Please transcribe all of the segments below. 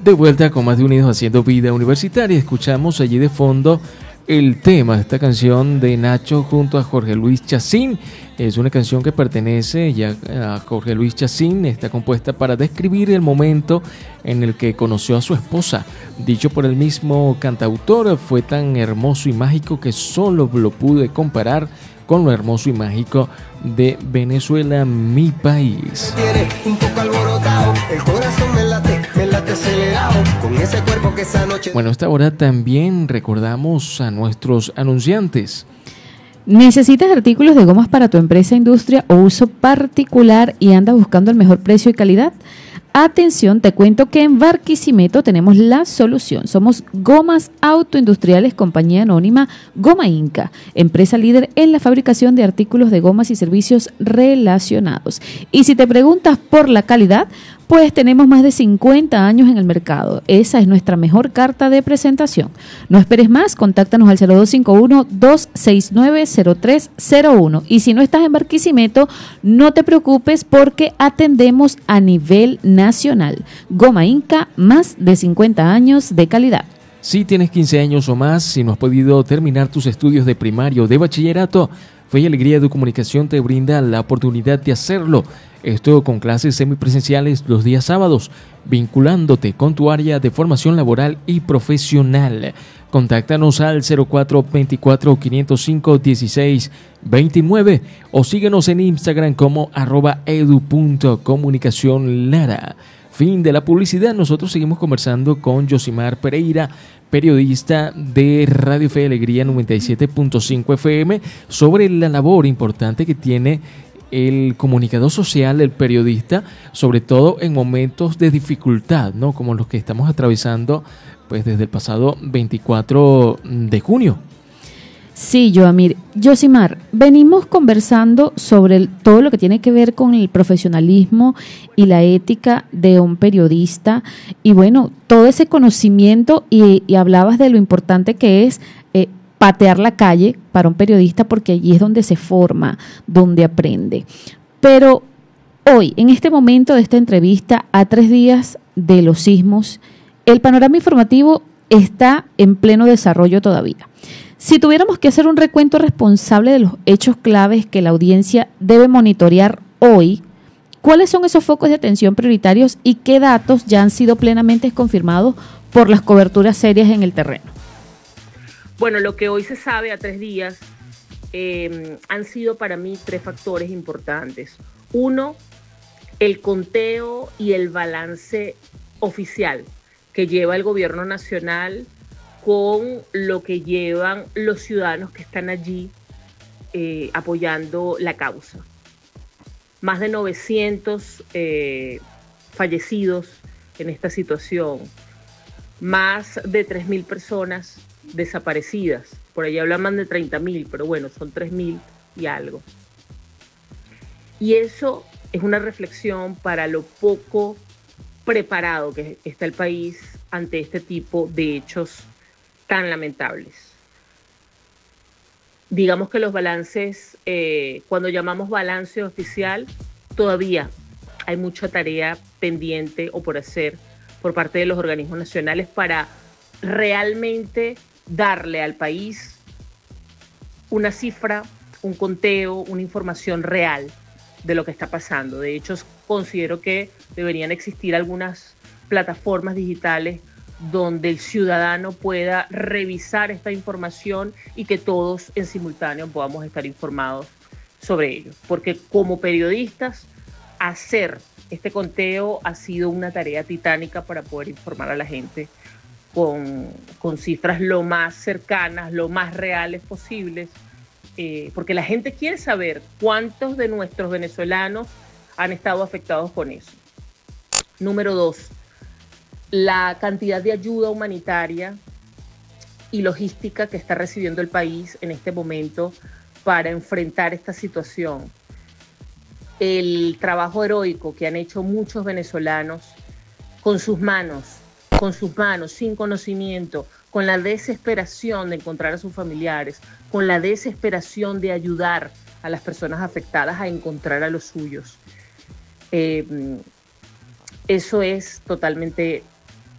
De vuelta con más de Unidos Haciendo Vida Universitaria. Escuchamos allí de fondo el tema de esta canción de Nacho junto a Jorge Luis Chacín. Es una canción que pertenece ya a Jorge Luis Chacín. Está compuesta para describir el momento en el que conoció a su esposa. Dicho por el mismo cantautor, fue tan hermoso y mágico que solo lo pude comparar con lo hermoso y mágico de Venezuela, mi país. Un poco alborotado, el corazón me late acelerado, con ese cuerpo que esa noche... Bueno, a esta hora también recordamos a nuestros anunciantes. ¿Necesitas artículos de gomas para tu empresa, industria o uso particular y andas buscando el mejor precio y calidad? Atención, te cuento que en Barquisimeto tenemos la solución. Somos Gomas Autoindustriales, compañía anónima Goma Inca, empresa líder en la fabricación de artículos de gomas y servicios relacionados. Y si te preguntas por la calidad, pues tenemos más de 50 años en el mercado. Esa es nuestra mejor carta de presentación. No esperes más, contáctanos al 0251-269-0301. Y si no estás en Barquisimeto, no te preocupes porque atendemos a nivel nacional. Goma Inca, más de 50 años de calidad. Si tienes 15 años o más, si no has podido terminar tus estudios de primario o de bachillerato, Fe y Alegría de Comunicación te brinda la oportunidad de hacerlo. Esto con clases semipresenciales los días sábados, vinculándote con tu área de formación laboral y profesional. Contáctanos al 0424-505-1629 o síguenos en Instagram como @edu.comunicacionlara. Fin de la publicidad. Nosotros seguimos conversando con Yosimar Pereira, periodista de Radio Fe y Alegría 97.5 FM, sobre la labor importante que tiene el comunicador social, el periodista, sobre todo en momentos de dificultad, ¿no? Como los que estamos atravesando pues desde el pasado 24 de junio. Sí, Yosimar, venimos conversando sobre todo lo que tiene que ver con el profesionalismo y la ética de un periodista y bueno, todo ese conocimiento y hablabas de lo importante que es patear la calle para un periodista porque allí es donde se forma, donde aprende. Pero hoy, en este momento de esta entrevista, a 3 días de los sismos, el panorama informativo está en pleno desarrollo todavía. Si tuviéramos que hacer un recuento responsable de los hechos claves que la audiencia debe monitorear hoy, ¿cuáles son esos focos de atención prioritarios y qué datos ya han sido plenamente confirmados por las coberturas serias en el terreno? Bueno, lo que hoy se sabe a 3 días han sido para mí 3 factores importantes. 1, el conteo y el balance oficial que lleva el gobierno nacional con lo que llevan los ciudadanos que están allí apoyando la causa. Más de 900 fallecidos en esta situación, más de 3.000 personas desaparecidas. Por ahí hablaban de 30.000, pero bueno, son 3.000 y algo. Y eso es una reflexión para lo poco preparado que está el país ante este tipo de hechos tan lamentables. Digamos que los balances, cuando llamamos balance oficial, todavía hay mucha tarea pendiente o por hacer por parte de los organismos nacionales para realmente darle al país una cifra, un conteo, una información real de lo que está pasando. De hecho, considero que deberían existir algunas plataformas digitales donde el ciudadano pueda revisar esta información y que todos en simultáneo podamos estar informados sobre ello. Porque como periodistas, hacer este conteo ha sido una tarea titánica para poder informar a la gente con cifras lo más cercanas, lo más reales posibles, porque la gente quiere saber cuántos de nuestros venezolanos han estado afectados con eso. Número 2, la cantidad de ayuda humanitaria y logística que está recibiendo el país en este momento para enfrentar esta situación. El trabajo heroico que han hecho muchos venezolanos con sus manos, sin conocimiento, con la desesperación de encontrar a sus familiares, con la desesperación de ayudar a las personas afectadas a encontrar a los suyos. Eso es totalmente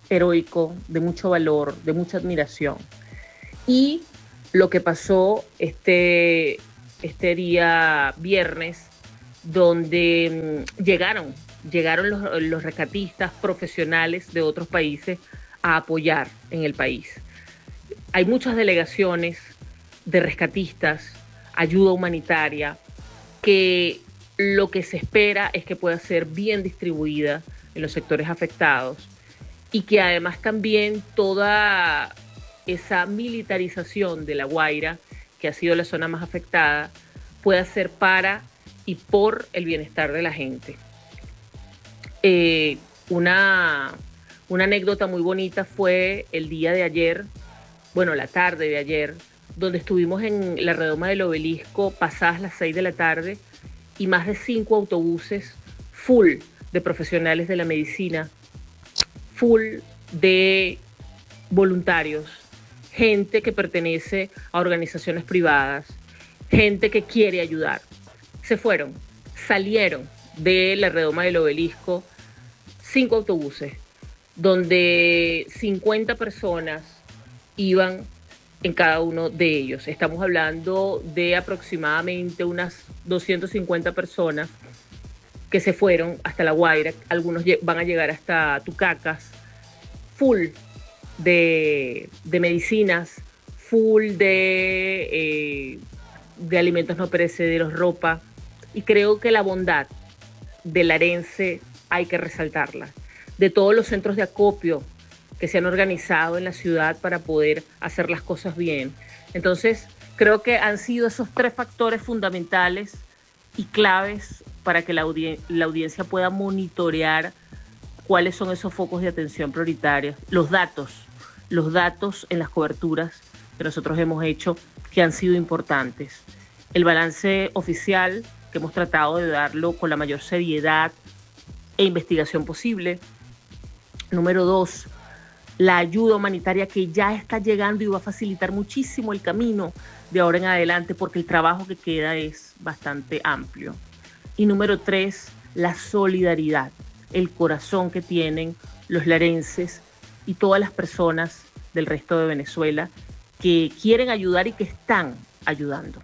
heroico, de mucho valor, de mucha admiración. Y lo que pasó este día viernes, donde llegaron los rescatistas profesionales de otros países a apoyar en el país. Hay muchas delegaciones de rescatistas, ayuda humanitaria, que lo que se espera es que pueda ser bien distribuida en los sectores afectados y que además también toda esa militarización de La Guaira, que ha sido la zona más afectada, pueda ser para y por el bienestar de la gente. Eh, una, una anécdota muy bonita fue el día de ayer, bueno, la tarde de ayer, donde estuvimos en la redoma del Obelisco pasadas las 6 de la tarde y más de 5 autobuses full de profesionales de la medicina, full de voluntarios, gente que pertenece a organizaciones privadas, gente que quiere ayudar. Se fueron, salieron de la redoma del Obelisco 5 autobuses, donde 50 personas iban en cada uno de ellos. Estamos hablando de aproximadamente unas 250 personas que se fueron hasta La Guaira, algunos van a llegar hasta Tucacas, full de medicinas, full de alimentos no perecederos, ropa, y creo que la bondad del larense hay que resaltarla, de todos los centros de acopio que se han organizado en la ciudad para poder hacer las cosas bien. Entonces, creo que han sido esos 3 factores fundamentales y claves para que la audiencia pueda monitorear cuáles son esos focos de atención prioritarios, los datos en las coberturas que nosotros hemos hecho que han sido importantes. El balance oficial, que hemos tratado de darlo con la mayor seriedad e investigación posible. Número 2, la ayuda humanitaria que ya está llegando y va a facilitar muchísimo el camino de ahora en adelante porque el trabajo que queda es bastante amplio. Y número 3, la solidaridad, el corazón que tienen los larenses y todas las personas del resto de Venezuela que quieren ayudar y que están ayudando.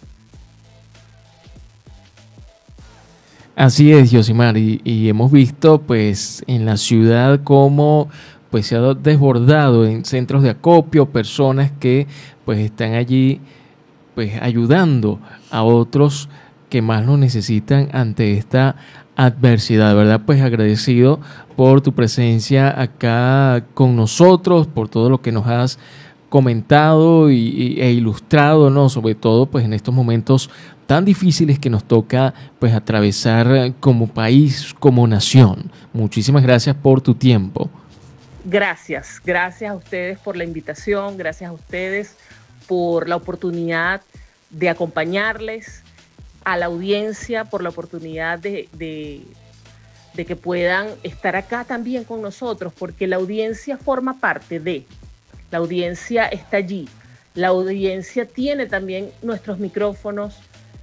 Así es, Yosimar, y hemos visto pues en la ciudad cómo pues se ha desbordado en centros de acopio, personas que pues están allí pues ayudando a otros que más lo necesitan ante esta adversidad. De verdad, pues agradecido por tu presencia acá con nosotros, por todo lo que nos has comentado e ilustrado, ¿no? Sobre todo pues en estos momentos tan difíciles que nos toca pues atravesar como país, como nación. Muchísimas gracias por tu tiempo. Gracias a ustedes por la invitación, gracias a ustedes por la oportunidad de acompañarles, a la audiencia por la oportunidad de que puedan estar acá también con nosotros, porque la audiencia forma parte la audiencia está allí, la audiencia tiene también nuestros micrófonos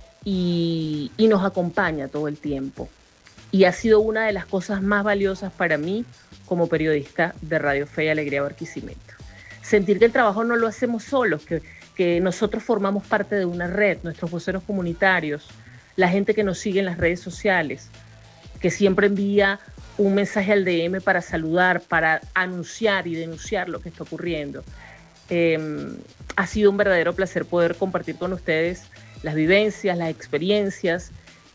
y nos acompaña todo el tiempo. Y ha sido una de las cosas más valiosas para mí como periodista de Radio Fe y Alegría Barquisimeto. Sentir que el trabajo no lo hacemos solos, que nosotros formamos parte de una red, nuestros voceros comunitarios, la gente que nos sigue en las redes sociales, que siempre envía un mensaje al DM para saludar, para anunciar y denunciar lo que está ocurriendo. Ha sido un verdadero placer poder compartir con ustedes las vivencias, las experiencias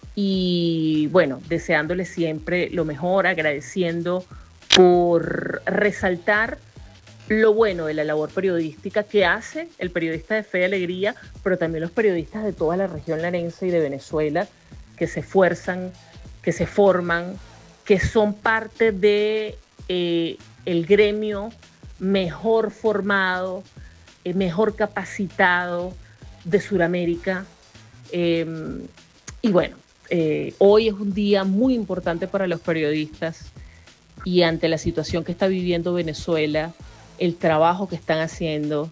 y bueno, deseándoles siempre lo mejor, agradeciendo por resaltar lo bueno de la labor periodística que hace el periodista de Fe y Alegría, pero también los periodistas de toda la región larense y de Venezuela que se esfuerzan, que se forman, que son parte de el gremio mejor formado, mejor capacitado de Sudamérica. Y bueno, hoy es un día muy importante para los periodistas y ante la situación que está viviendo Venezuela, el trabajo que están haciendo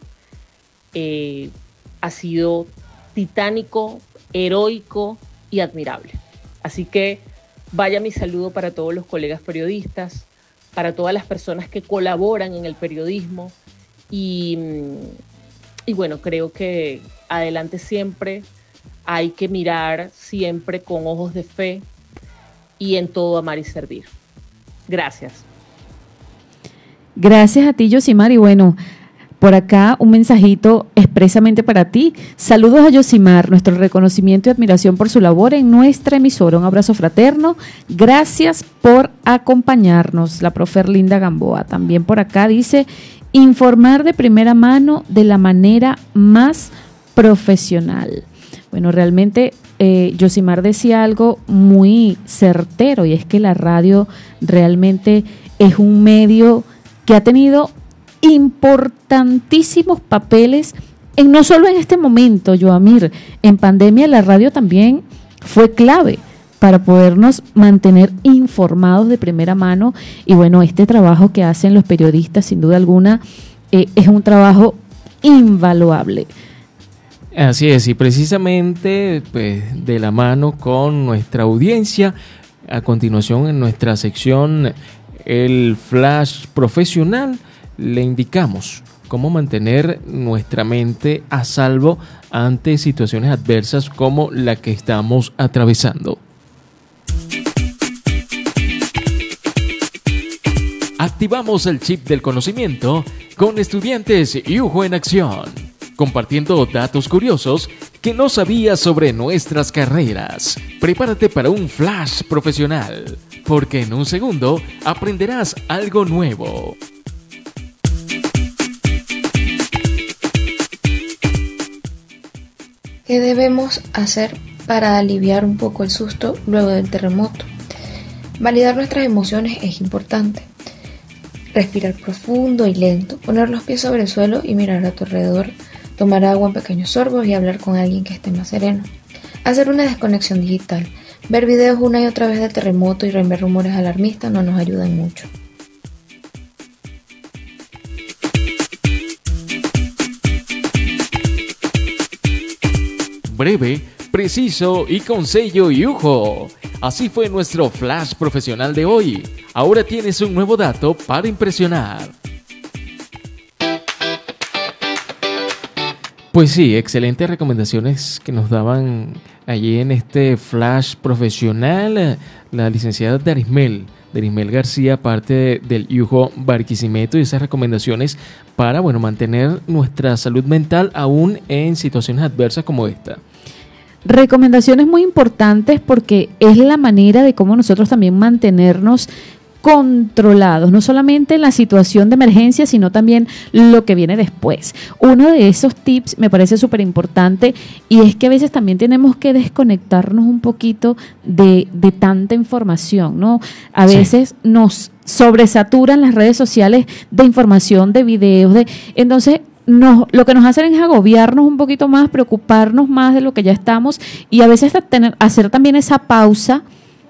ha sido titánico, heroico y admirable. Así que vaya mi saludo para todos los colegas periodistas, para todas las personas que colaboran en el periodismo y bueno, creo que adelante siempre, hay que mirar siempre con ojos de fe y en todo amar y servir. Gracias. Gracias a ti, Yosimar, y bueno, por acá un mensajito expresamente para ti. Saludos a Yosimar, nuestro reconocimiento y admiración por su labor en nuestra emisora. Un abrazo fraterno. Gracias por acompañarnos. La profe Erlinda Gamboa también por acá dice: informar de primera mano de la manera más profesional. Bueno, realmente Yosimar decía algo muy certero, y es que la radio realmente es un medio que ha tenido importantísimos papeles, no solo en este momento, Yoamir. En pandemia la radio también fue clave para podernos mantener informados de primera mano, y bueno, este trabajo que hacen los periodistas, sin duda alguna, es un trabajo invaluable. Así es, y precisamente pues, de la mano con nuestra audiencia, a continuación en nuestra sección El Flash Profesional, le indicamos cómo mantener nuestra mente a salvo ante situaciones adversas como la que estamos atravesando. Activamos el chip del conocimiento con Estudiantes IUJO en acción, compartiendo datos curiosos que no sabías sobre nuestras carreras. Prepárate para un flash profesional, porque en un segundo aprenderás algo nuevo. ¿Qué debemos hacer para aliviar un poco el susto luego del terremoto? Validar nuestras emociones es importante. Respirar profundo y lento, poner los pies sobre el suelo y mirar a tu alrededor, tomar agua en pequeños sorbos y hablar con alguien que esté más sereno. Hacer una desconexión digital, ver videos una y otra vez del terremoto y rever rumores alarmistas no nos ayudan mucho. Breve, preciso y con sello IUJO. Así fue nuestro flash profesional de hoy. Ahora tienes un nuevo dato para impresionar. Pues sí, excelentes recomendaciones que nos daban allí en este flash profesional la licenciada Darismel García, parte del IUJO Barquisimeto, y esas recomendaciones para, bueno, mantener nuestra salud mental aún en situaciones adversas como esta. Recomendaciones muy importantes porque es la manera de cómo nosotros también mantenernos controlados, no solamente en la situación de emergencia, sino también lo que viene después. Uno de esos tips me parece súper importante, y es que a veces también tenemos que desconectarnos un poquito de tanta información, ¿no? A veces nos sobresaturan las redes sociales de información, de videos, entonces lo que nos hacen es agobiarnos un poquito más, preocuparnos más de lo que ya estamos, y a veces hacer también esa pausa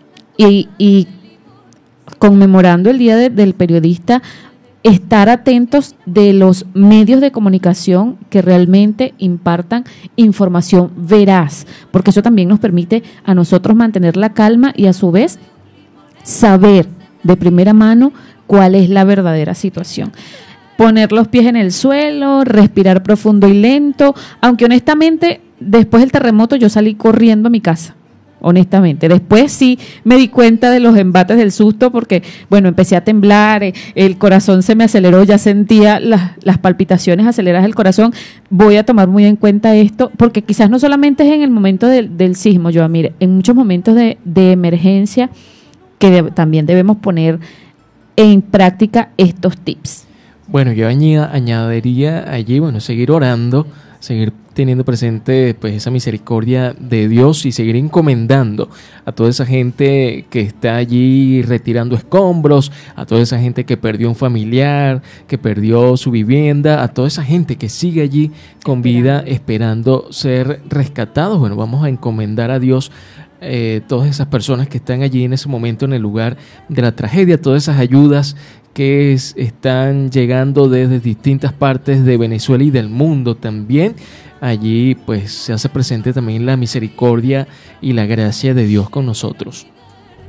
y conmemorando el Día del Periodista, estar atentos de los medios de comunicación que realmente impartan información veraz, porque eso también nos permite a nosotros mantener la calma y a su vez saber de primera mano cuál es la verdadera situación. Poner los pies en el suelo, respirar profundo y lento, aunque honestamente después del terremoto yo salí corriendo a mi casa. Honestamente, después sí me di cuenta de los embates del susto, porque bueno, empecé a temblar, el corazón se me aceleró, ya sentía las palpitaciones aceleradas del corazón. Voy a tomar muy en cuenta esto, porque quizás no solamente es en el momento del sismo, mire, en muchos momentos de emergencia que también debemos poner en práctica estos tips. Bueno, yo añadiría allí, bueno, seguir orando, seguir teniendo presente pues esa misericordia de Dios, y seguir encomendando a toda esa gente que está allí retirando escombros, a toda esa gente que perdió un familiar, que perdió su vivienda, a toda esa gente que sigue allí con vida esperando ser rescatados. Bueno, vamos a encomendar a Dios todas esas personas que están allí en ese momento en el lugar de la tragedia, todas esas ayudas que están llegando desde distintas partes de Venezuela y del mundo también. Allí pues se hace presente también la misericordia y la gracia de Dios con nosotros.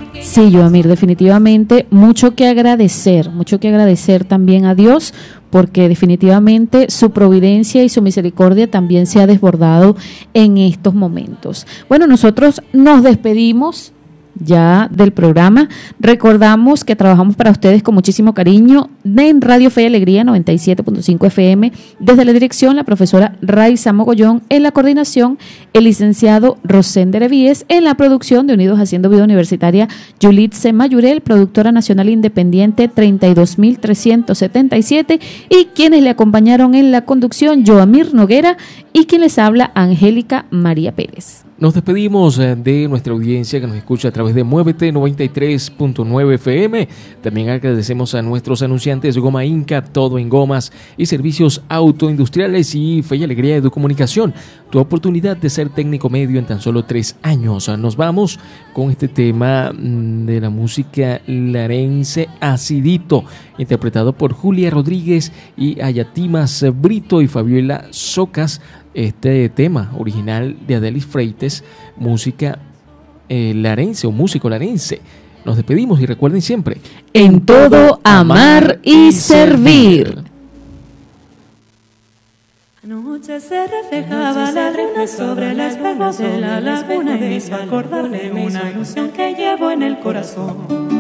Sí, Yoamir, definitivamente mucho que agradecer también a Dios, porque definitivamente su providencia y su misericordia también se ha desbordado en estos momentos. Bueno, nosotros nos despedimos ya del programa. Recordamos que trabajamos para ustedes con muchísimo cariño en Radio Fe y Alegría 97.5 FM, desde la dirección la profesora Raiza Mogollón, en la coordinación el licenciado Rosender Evíes, en la producción de Unidos Haciendo Vida Universitaria Yulitze Mayurel, productora nacional independiente 32.377, y quienes le acompañaron en la conducción, Yoamir Noguera, y quien les habla, Angélica María Pérez. Nos despedimos de nuestra audiencia que nos escucha a través de Muévete 93.9 FM. También agradecemos a nuestros anunciantes Goma Inca, todo en gomas y servicios autoindustriales, y Fe y Alegría Educomunicación, tu oportunidad de ser técnico medio en tan solo 3 años. Nos vamos con este tema de la música larense, Acidito, interpretado por Julia Rodríguez y Ayatimas Brito y Fabiola Socas. Este tema original de Adelis Freites, música larense o músico larense. Nos despedimos y recuerden siempre: en todo amar y servir. Anoche se reflejaba la luna sobre el espejo de la laguna y me hizo acordar de una ilusión que llevo en el corazón.